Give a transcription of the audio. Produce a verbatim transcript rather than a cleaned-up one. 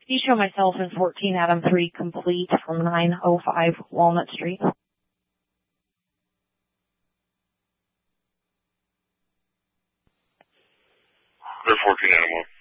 Please show myself in fourteen Adam three complete from nine oh five Walnut Street. Clear fourteen Adam one.